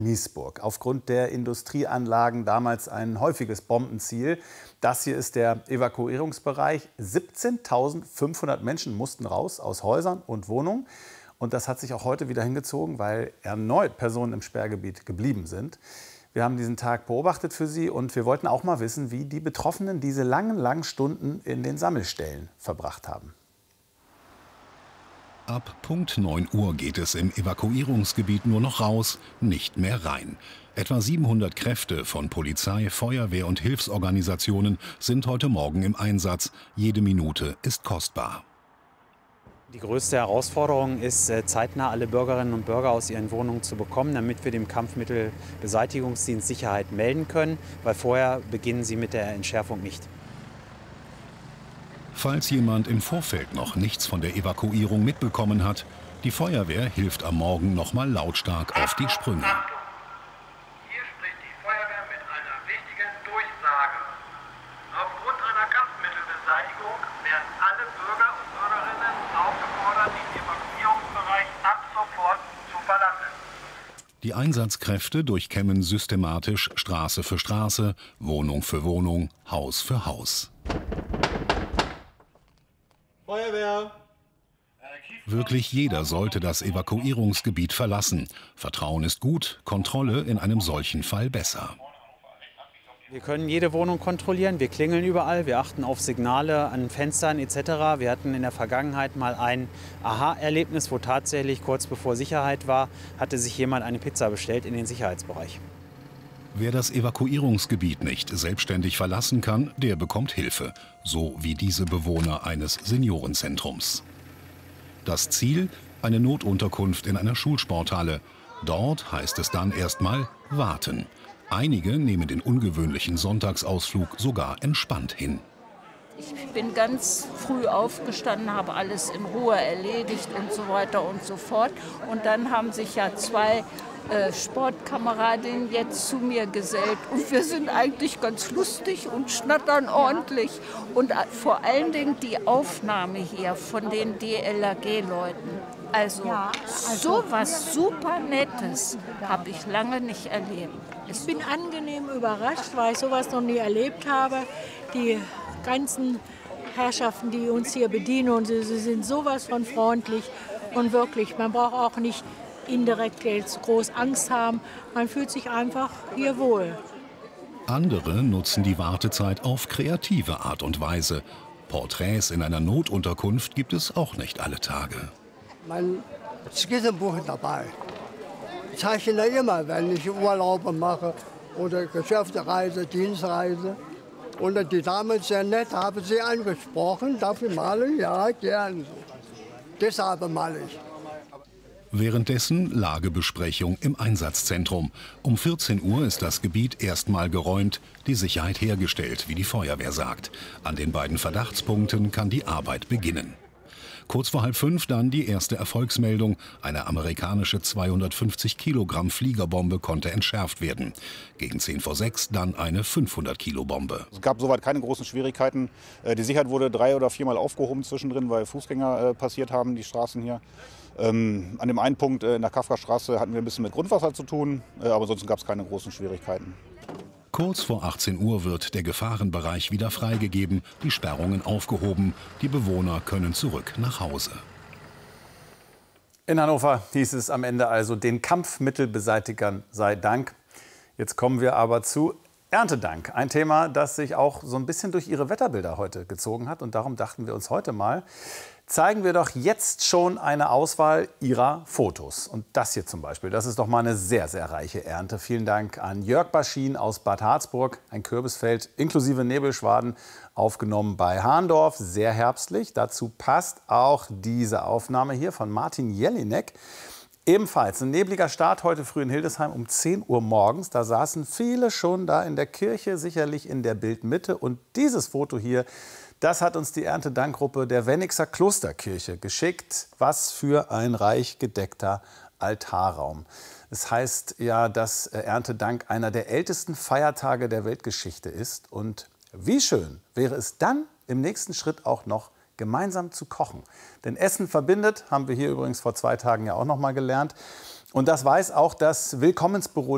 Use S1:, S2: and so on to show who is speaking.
S1: Niesburg. Aufgrund der Industrieanlagen damals ein häufiges Bombenziel. Das hier ist der Evakuierungsbereich. 17.500 Menschen mussten raus aus Häusern und Wohnungen. Und das hat sich auch heute wieder hingezogen, weil erneut Personen im Sperrgebiet geblieben sind. Wir haben diesen Tag beobachtet für Sie und wir wollten auch mal wissen, wie die Betroffenen diese langen Stunden in den Sammelstellen verbracht haben.
S2: Ab Punkt 9 Uhr geht es im Evakuierungsgebiet nur noch raus, nicht mehr rein. Etwa 700 Kräfte von Polizei, Feuerwehr und Hilfsorganisationen sind heute Morgen im Einsatz. Jede Minute ist kostbar.
S3: Die größte Herausforderung ist, zeitnah alle Bürgerinnen und Bürger aus ihren Wohnungen zu bekommen, damit wir dem Kampfmittelbeseitigungsdienst Sicherheit melden können, weil vorher beginnen sie mit der Entschärfung nicht.
S2: Falls jemand im Vorfeld noch nichts von der Evakuierung mitbekommen hat, die Feuerwehr hilft am Morgen noch mal lautstark auf die Sprünge.
S4: Hier spricht die Feuerwehr mit einer wichtigen Durchsage. Aufgrund einer Kampfmittelbeseitigung werden alle Bürger und Bürgerinnen aufgefordert, den Evakuierungsbereich ab sofort zu verlassen.
S2: Die Einsatzkräfte durchkämmen systematisch Straße für Straße, Wohnung für Wohnung, Haus für Haus.
S4: Feuerwehr!
S2: Wirklich jeder sollte das Evakuierungsgebiet verlassen. Vertrauen ist gut, Kontrolle in einem solchen Fall besser.
S3: Wir können jede Wohnung kontrollieren, wir klingeln überall, wir achten auf Signale an Fenstern etc. Wir hatten in der Vergangenheit mal ein Aha-Erlebnis, wo tatsächlich kurz bevor Sicherheit war, hatte sich jemand eine Pizza bestellt in den Sicherheitsbereich.
S2: Wer das Evakuierungsgebiet nicht selbstständig verlassen kann, der bekommt Hilfe, so wie diese Bewohner eines Seniorenzentrums. Das Ziel: eine Notunterkunft in einer Schulsporthalle. Dort heißt es dann erstmal warten. Einige nehmen den ungewöhnlichen Sonntagsausflug sogar entspannt hin.
S5: Ich bin ganz früh aufgestanden, habe alles in Ruhe erledigt und so weiter und so fort. Und dann haben sich ja zwei Sportkameradinnen jetzt zu mir gesellt. Und wir sind eigentlich ganz lustig und schnattern ordentlich. Und vor allen Dingen die Aufnahme hier von den DLRG-Leuten. Also sowas super Nettes habe ich lange nicht erlebt.
S6: Ich bin angenehm überrascht, weil ich sowas noch nie erlebt habe. Die ganzen Herrschaften, die uns hier bedienen, und sie sind sowas von freundlich. Und wirklich, man braucht auch nicht indirekt jetzt groß Angst haben. Man fühlt sich einfach hier wohl.
S2: Andere nutzen die Wartezeit auf kreative Art und Weise. Porträts in einer Notunterkunft gibt es auch nicht alle Tage.
S7: Mein Skizzenbuch ist dabei. Ich zeichne immer, wenn ich Urlaube mache oder Geschäftsreise, Dienstreise. Und die Dame ist sehr nett, habe sie angesprochen. Darf ich malen? Ja, gern. Deshalb male ich.
S2: Währenddessen Lagebesprechung im Einsatzzentrum. Um 14 Uhr ist das Gebiet erstmal geräumt, die Sicherheit hergestellt, wie die Feuerwehr sagt. An den beiden Verdachtspunkten kann die Arbeit beginnen. Kurz vor 4:30 dann die erste Erfolgsmeldung. Eine amerikanische 250 Kilogramm Fliegerbombe konnte entschärft werden. Gegen 5:10 dann eine 500 Kilo Bombe.
S8: Es gab soweit keine großen Schwierigkeiten. Die Sicherheit wurde 3- oder 4-mal aufgehoben zwischendrin, weil Fußgänger passiert haben, die Straßen hier. An dem einen Punkt in der Kafkastraße hatten wir ein bisschen mit Grundwasser zu tun, aber ansonsten gab es keine großen Schwierigkeiten.
S2: Kurz vor 18 Uhr wird der Gefahrenbereich wieder freigegeben, die Sperrungen aufgehoben. Die Bewohner können zurück nach Hause.
S1: In Hannover hieß es am Ende also, den Kampfmittelbeseitigern sei Dank. Jetzt kommen wir aber zu Erntedank. Ein Thema, das sich auch so ein bisschen durch Ihre Wetterbilder heute gezogen hat. Und darum dachten wir uns heute mal, zeigen wir doch jetzt schon eine Auswahl Ihrer Fotos. Und das hier zum Beispiel, das ist doch mal eine sehr reiche Ernte. Vielen Dank an Jörg Baschin aus Bad Harzburg. Ein Kürbisfeld inklusive Nebelschwaden, aufgenommen bei Hahndorf. Sehr herbstlich. Dazu passt auch diese Aufnahme hier von Martin Jelinek. Ebenfalls ein nebliger Start heute früh in Hildesheim um 10 Uhr morgens. Da saßen viele schon da in der Kirche, sicherlich in der Bildmitte. Und dieses Foto hier, das hat uns die Erntedankgruppe der Wennigser Klosterkirche geschickt. Was für ein reich gedeckter Altarraum. Es heißt ja, dass Erntedank einer der ältesten Feiertage der Weltgeschichte ist. Und wie schön wäre es dann im nächsten Schritt auch noch gemeinsam zu kochen. Denn Essen verbindet, haben wir hier übrigens vor 2 Tagen ja auch noch mal gelernt. Und das weiß auch das Willkommensbüro